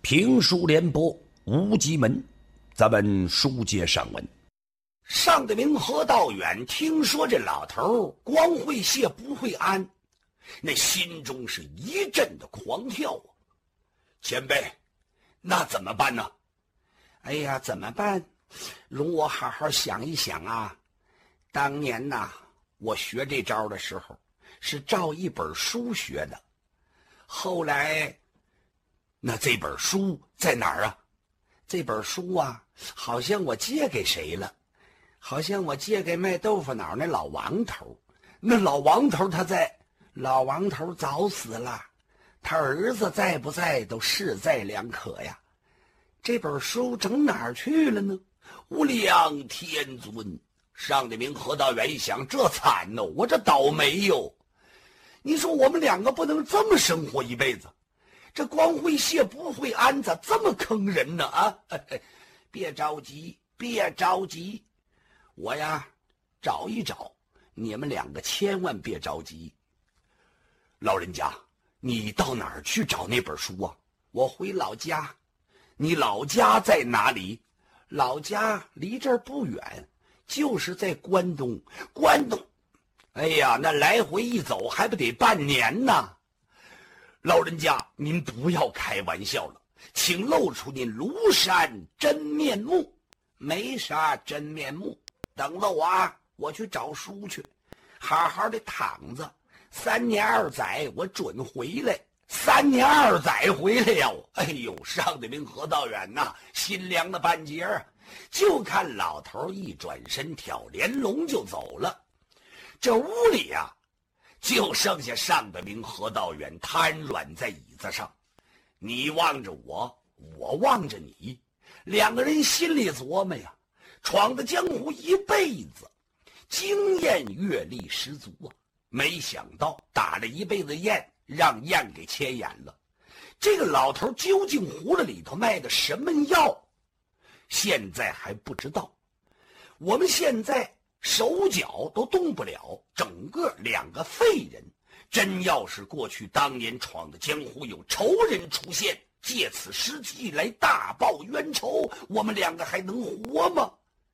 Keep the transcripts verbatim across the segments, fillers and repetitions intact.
评书联播无极门，咱们书接上文。上得明何道远听说这老头光会谢不会安，那心中是一阵的狂跳啊！前辈，那怎么办呢？ 哎呀，怎么办？容我好好想一想啊。当年呐，我学这招的时候是照一本书学的，后来那这本书在哪儿啊？ 这本书啊，好像我借给谁了，好像我借给卖豆腐脑那老王头。 那老王头他在？ 老王头早死了，他儿子在不在都势在两可呀。这本书整哪儿去了呢？ 无量天尊！上得明何道远一想，这惨哦，我这倒霉哟！你说我们两个不能这么生活一辈子，这光会谢不会安，咋这么坑人呢？啊， 别着急，别着急，我呀找一找，你们两个千万别着急。 老人家，你到哪儿去找那本书啊？ 我回老家。 你老家在哪里？ 老家离这儿不远，就是在关东。 关东？哎呀，那来回一走还不得半年呢。老人家，您不要开玩笑了，请露出您庐山真面目。 没啥真面目，等着我啊，我去找书去，好好的躺着，三年二载我准回来。 三年二载回来呀！哎呦，上得明何道远呐，心凉了半截儿。就看老头一转身挑帘笼就走了。这屋里呀、啊，就剩下上得明何道远瘫软在椅子上。你望着我，我望着你，两个人心里琢磨呀，闯的江湖一辈子，经验阅历十足啊，没想到打了一辈子雁，让雁给牵眼了。这个老头究竟葫芦里头卖的什么药，现在还不知道。我们现在手脚都动不了，整个两个废人。真要是过去当年闯的江湖有仇人出现，借此时机来大报冤仇，我们两个还能活吗？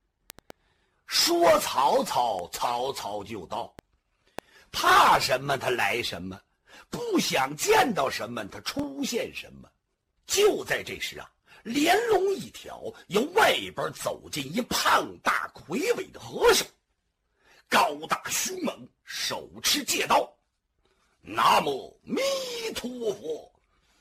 说曹操，曹操就到。怕什么他来什么，不想见到什么他出现什么。就在这时啊，帘笼一挑，由外边走进一胖大魁伟的和尚，高大凶猛，手持戒刀。南无弥陀佛。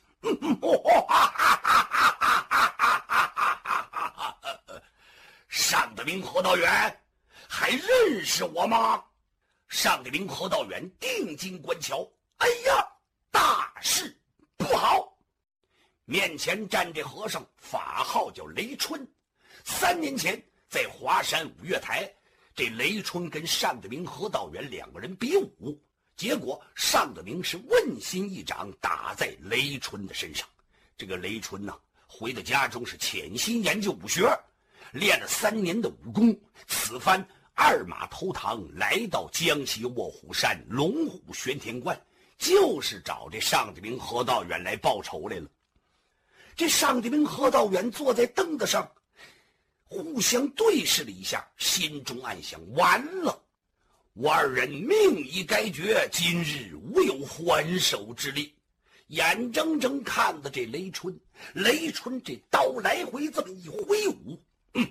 上得明何道远，还认识我吗？上得明何道远定睛观瞧，哎呀，大事不好！面前站这和尚，法号叫雷春。三年前在华山五岳台，这雷春跟上得明何道远两个人比武，结果上得明是问心一掌打在雷春的身上。这个雷春呢、啊，回到家中是潜心研究武学，练了三年的武功，此番二马投堂，来到江西卧虎山龙虎玄天观，就是找这上得明何道远来报仇来了。这上得明何道远坐在凳子上，互相对视了一下，心中暗想：完了，我二人命已该绝，今日无有还手之力。眼睁睁看着这雷春，雷春这刀来回这么一挥舞，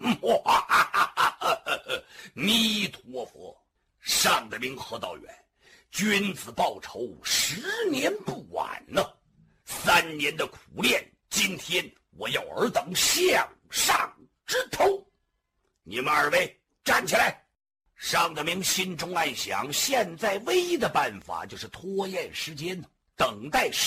弥陀佛！上得明何道远，君子报仇，十年不晚呢。三年的苦练，今天我要尔等向上之头。你们二位站起来！上得明心中暗想，现在唯一的办法就是拖延时间，等待